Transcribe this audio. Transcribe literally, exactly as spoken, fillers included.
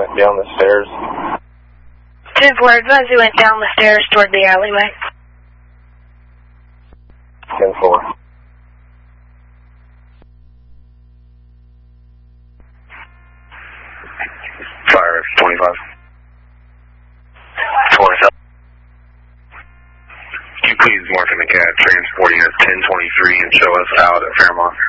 went down the stairs. ten four, advise he went down the stairs toward the alleyway. ten four. Fire twenty-five. twenty-seven. Can you please mark in the cat transporting us ten twenty-three and show us out at Fairmont?